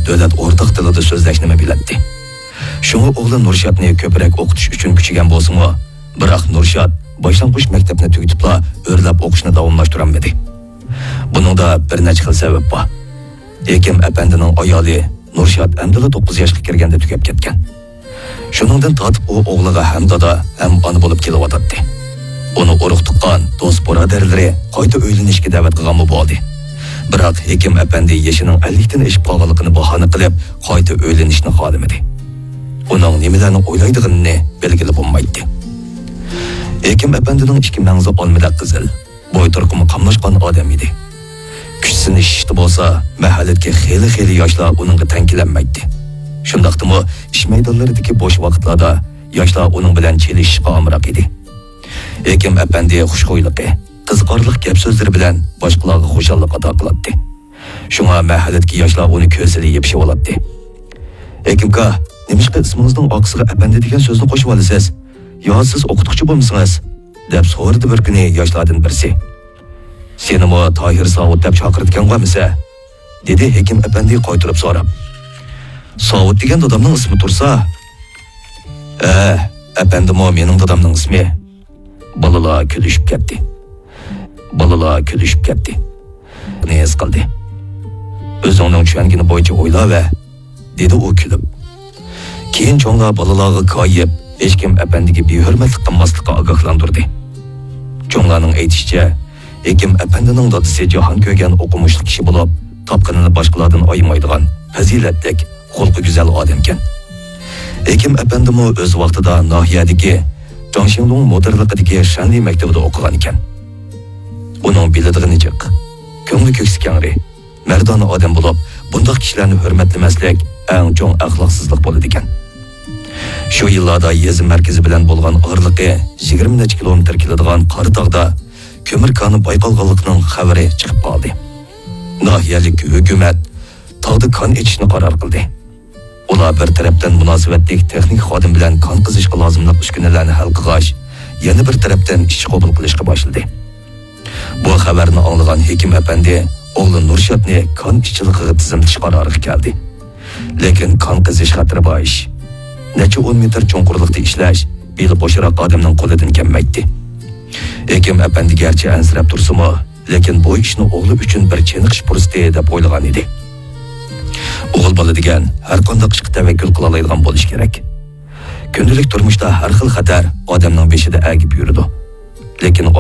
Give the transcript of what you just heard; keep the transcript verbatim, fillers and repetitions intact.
davlat o'rtaq tilida so'zlashni biladi. Shunga o'g'li Nurshadni ko'proq o'qitish uchun kuchigan bo'lsa-mu, biroq Nurshad boshlang'ich maktabni tugatibla o'rlab o'qishni davomlashtirolmadi. Buningda bir necha xil sabab bor. Ekim apandining ayoli Nurshad amdila to'qqiz yoshga kirganda tugab ketgan. Shuningdan tortib u o'g'liga ham dada, ham ona bo'lib kelyotdi. Uni urug' tuqqan do'st birodarlari qayta uylanishga da'vat qilgan bo'ldi. Biroq Ekim apandi yashining ellik dan oshib qolganligini bahona qilib, qayta uylanishni xohlamadi. Uning nimalarni o'ylaydig'ini belgili bo'lmaydi. Ekim apandining ikki mangzi olmada qizil, bo'y turqumi qamlashgan odam edi. Kuchsini ishti bo'lsa, mahallatga xeyli-xeyli yoshlar uningga tankilanmaydi. Shundaqdimi, ish maydonlaridagi bo'sh vaqtlarda yoshlar uning bilan chelishishga amroq edi. Ekim apandi xushxo'yligi, qiziqarli gap so'zlari bilan boshqalarga xushallik ato qiladi. Shunga mahallatdagi yoshlar uni ko'zlari yepishib oladi. Ekimka, nimishqa ismingizning oqsiga apandi degan so'zni qo'shib olasiz? Yo siz o'qituvchi bo'lmisiz? deb so'radi bir kuni yoshlardan birisi. Seni mo Tohir Savut deb chaqirtgan qo'misa? dedi Ekim apandi qaytirib so'rab. Savut degan odamning ismi tursa, "Eh, apandi mo mening dadamning ismi." Balalar kulishib ketdi. Balalar kulishib ketdi. Ne his qildi? O'zingning tushungani bo'yicha o'yla va dedi u kulib. Keyin cho'nglar balalarga qo'yib, hech kim apandiga behurmatlik qilmaslikka ogohlantirdi. Cho'nglarning aytishicha, Ekim apandining dadasi jahon ko'rgan o'qimishli kishi bo'lib, topqinini boshqalardan aymaydigan, fazilatlik, xulqi go'zal odam ekan. Ekim apandimi o'z vaqtida nahiyadagi Zhangxinglong motorliqidagi Shanli maktabida o'qigan ekan. Uning biladiğini jiq, ko'ngli ko'ksi kengri, mardona odam bo'lib, bunday kishilarni hurmatlamaslik eng cho'ng axloqsizlik bo'ladi ekan. Shu yillarda yezi markazi bilan bo'lgan og'irligi yigirma necha kilometr keladigan Qoratog'da ko'mir koni bayqalganligining xabari chiqib qoldi. Nahiyalik hukumat tog'da kon ichishni qaror qildi. Ular bir tarafdan munosabatli texnik xodim bilan kon qizishga lozimli uskunalarni hal qilish, yana bir tarafdan ish qabul qilishga boshladi. Bu xabarni anglagan Ekim apandi o'g'li Nurshadni kon ishchiligiga tizimlash qaroriga keldi. Lekin kon qizish xatiri bor ish. Necha o'n metr cho'nqurlikda ishlash beli bo'sharoq odamning qo'lidan kelmaydi. Ekim apandi garchi ansirab tursa-mu, lekin bu ishni o'g'li uchun bir cheniqish fursati deb o'ylagan edi. O'g'il bola degan har qanday ishga tavakkul qila oladigan bo'lish kerak. Kundalik turmushda har xil xatar odamning beshida agib yuradi. Lekin